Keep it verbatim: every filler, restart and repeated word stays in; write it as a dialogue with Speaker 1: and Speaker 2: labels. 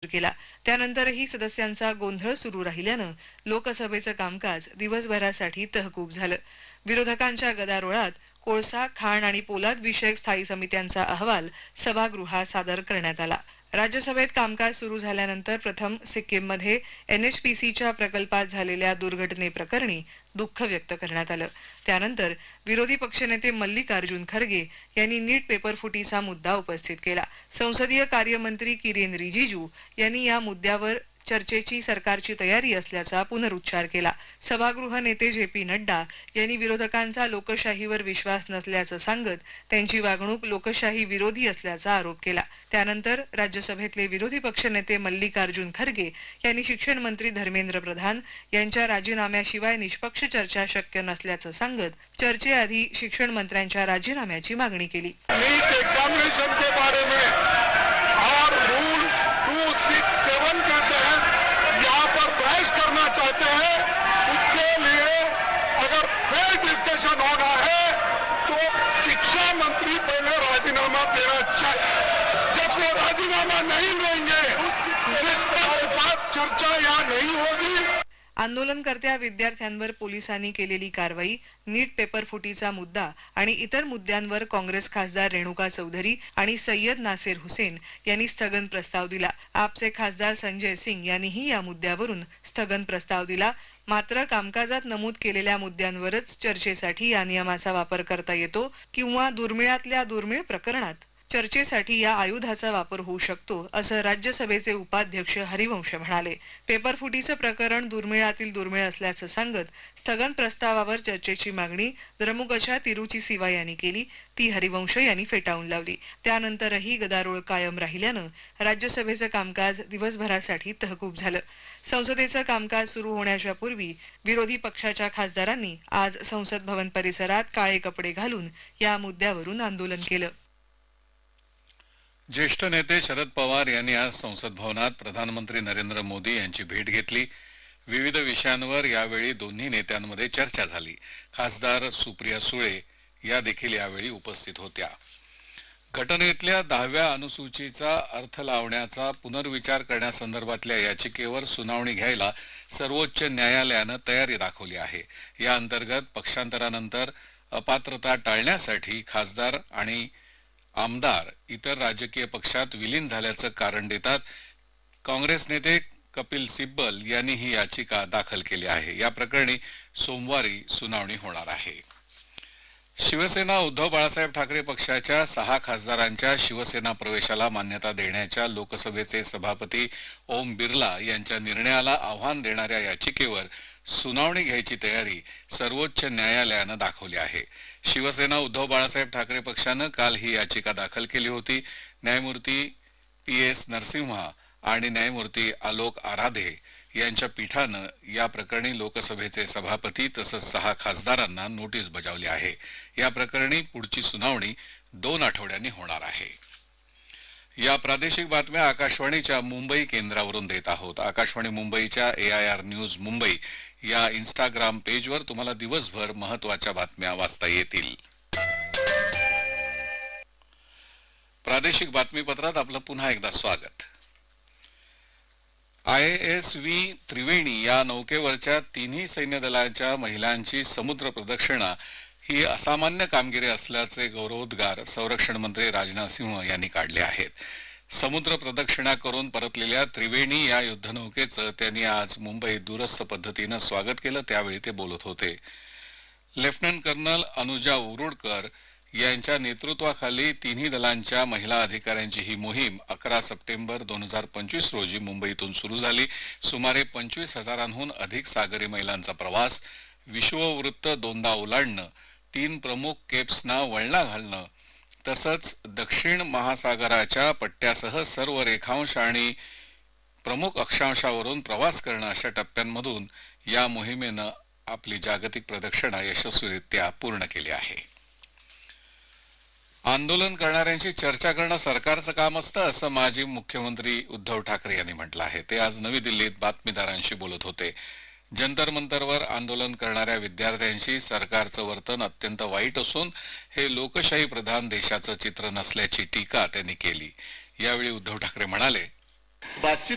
Speaker 1: केला। त्यानंतरही सदस्यांचा गोंधळ सुरू राहिल्यानं लोकसभेचं कामकाज दिवसभरासाठी तहकूब झालं। विरोधकांच्या गदारोळात कोळसा, खाण आणि पोलाद विषयक स्थायी समित्यांचा अहवाल सभागृहात सादर करण्यात आला। राज्यसभेत कामकाज सुरू झाल्यानंतर प्रथम सिक्कीममध्ये एनएचपीसीच्या प्रकल्पात झालेल्या दुर्घटनेप्रकरणी दुःख व्यक्त करण्यात आलं। त्यानंतर विरोधी पक्षनेते मल्लिकार्जुन खरगे यांनी नीट पेपर फुटीचा मुद्दा उपस्थित केला। संसदीय कार्यमंत्री किरेन रिजिजू यांनी या मुद्द्यावर चर्चेची सरकारची तयारी असल्याचा पुनरुच्चार केला। सभागृह नेते जे पी नड्डा यांनी विरोधकांचा लोकशाहीवर विश्वास नसल्याचं सांगत त्यांची वागणूक लोकशाही विरोधी असल्याचा आरोप केला। त्यानंतर राज्यसभेतले विरोधी पक्षनेते मल्लिकार्जुन खरगे यांनी शिक्षण मंत्री धर्मेंद्र प्रधान यांच्या राजीनाम्याशिवाय निष्पक्ष चर्चा शक्य नसल्याचं सांगत चर्चेआधी शिक्षण मंत्र्यांच्या राजीनाम्याची मागणी केली।
Speaker 2: चाहते हैं उसके लिए अगर फेयर डिस्कशन होना है तो शिक्षा मंत्री पहले राजीनामा देना चाहिए। जब वो राजीनामा नहीं देंगे निष्पक्षपात चर्चा यहाँ नहीं होगी।
Speaker 1: आंदोलनकर्त्या विद्यार्थ्यांवर पोलिसांनी केलेली कारवाई, नीट पेपर फुटीचा मुद्दा आणि इतर मुद्द्यांवर काँग्रेस खासदार रेणुका चौधरी आणि सय्यद नासेर हुसेन यांनी स्थगन प्रस्ताव दिला। आपचे खासदार संजय सिंग यांनीही या मुद्द्यावरून स्थगन प्रस्ताव दिला। मात्र कामकाजात नमूद केलेल्या मुद्द्यांवरच चर्चेसाठी या नियमाचा वापर करता येतो किंवा दुर्मिळातल्या दुर्मिळ प्रकरणात चर्चेसाठी या आयुधाचा वापर होऊ शकतो, असं राज्यसभेचे उपाध्यक्ष हरिवंश म्हणाले। पेपर फुटीचं प्रकरण दुर्मिळातील दुर्मिळ असल्याचं सांगत स्थगन प्रस्तावावर चर्चेची मागणी द्रमुकच्या तिरुची सिवा यांनी केली, ती हरिवंश यांनी फेटाळून लावली। त्यानंतरही गदारोळ कायम राहिल्यानं राज्यसभेचं कामकाज दिवसभरासाठी तहकूब झालं। संसदेचं कामकाज सुरू होण्याच्या पूर्वी विरोधी पक्षाच्या खासदारांनी आज संसद भवन परिसरात काळे कपडे घालून या मुद्द्यावरून आंदोलन केलं।
Speaker 3: ज्येष्ठ नेते शरद पवार यांनी आज संसद भवनात प्रधानमंत्री नरेंद्र मोदी यांची भेट घेतली। विविध विषयांवर यावेळी दोन्ही नेत्यांमध्ये चर्चा झाली। खासदार सुप्रिया सुळे या देखील यावेळी उपस्थित होत्या। घटनेतल्या दहाव्या अनुसूचीचा अर्थ लावण्याचा पुनर्विचार करण्यासंदर्भातल्या याचिकेवर सुनावणी घ्यायला सर्वोच्च न्यायालयानं तयारी दाखवली आहे। या अंतर्गत पक्षांतरानंतर अपात्रता टाळण्यासाठी खासदार आणि आमदार इतर राजकीय पक्षात विलीन झाल्याचं कारण देतात काँग्रेस नेते कपिल सिब्बल यांनी ही याचिका दाखल केली आहे। या प्रकरणी सोमवारी सुनावणी होणार आहे। शिवसेना उद्धव बाळासाहेब ठाकरे पक्षाच्या सहा खासदारांच्या शिवसेना प्रवेशाला मान्यता देण्याच्या लोकसभेचे सभापती ओम बिर्ला यांच्या निर्णयाला आव्हान देणाऱ्या याचिकेवर सुनावणी घ्यायची तयारी सर्वोच्च न्यायालयानं दाखवली आहे। शिवसेना उद्धव बाळासाहेब ठाकरे पक्षानं काल ही याचिका दाखल केली होती। न्यायमूर्ती पी एस नरसिम्हा आणि न्यायमूर्ती आलोक आराधे यांच्या पीठानं या प्रकरणी लोकसभेचे सभापती तसंच सहा खासदारांना नोटीस बजावली आहे। या प्रकरणी पुढची सुनावणी दोन आठवड्यांनी होणार आहे। या प्रादेशिक बातम्या आकाशवाणीच्या मुंबई केंद्रावरून देत आहोत। आकाशवाणी मुंबईच्या ए आय आर न्यूज मुंबई या इंस्टाग्राम पेजवर तुम्हाला दिवसभर महत्वाच्या बातम्या वाचता येतील। प्रादेशिक बातमीपत्रात आपलं पुन्हा एकदा स्वागत। आय एस व्ही त्रिवेणी या नौकेवरच्या तिन्ही सैन्य दलाच्या महिलांची समुद्र प्रदक्षिणा ही असामान्य कामगिरी असल्याचे गौरवोद्गार संरक्षण मंत्री राजनाथ सिंह यांनी काढले आहेत। समुद्र प्रदक्षिणा करून परतलेल्या त्रिवेणी या युद्धनौकेचं त्यांनी आज मुंबईत दूरस्थ पद्धतीनं स्वागत केलं, त्यावेळी ते बोलत होते। लेफ्टनंट कर्नल अनुजा उरुडकर यांच्या नेतृत्वाखाली तिन्ही दलांच्या महिला अधिकाऱ्यांची ही मोहीम अकरा सप्टेंबर दोन हजार पंचवीस रोजी मुंबईतून सुरू झाली। सुमारे पंचवीस हजारांहून अधिक सागरी महिलांचा प्रवास, विश्ववृत्त दोनदा ओलांडणं, तीन प्रमुख केप्सना वळणा घालणं तसंच दक्षिण महासागराच्या पट्ट्यासह सर्व रेखांश आणि प्रमुख अक्षांशावरून प्रवास करणं अशा टप्प्यांमधून या मोहिमेनं आपली जागतिक प्रदक्षिणा यशस्वीरित्या पूर्ण केली आहे। आंदोलन करणाऱ्यांशी चर्चा करणं सरकारचं काम असतं असं माजी मुख्यमंत्री उद्धव ठाकरे यांनी म्हटलं आहे। ते आज नवी दिल्लीत बातमीदारांशी बोलत होते। जंतर मंतरवर आंदोलन करणाऱ्या विद्यार्थ्यांशी सरकारचं वर्तन अत्यंत वाईट असून हे लोकशाही प्रधान देशाचं चित्र नसल्याची टीका त्यांनी केली। यावेळी उद्धव ठाकरे म्हणाले,
Speaker 2: बातचीत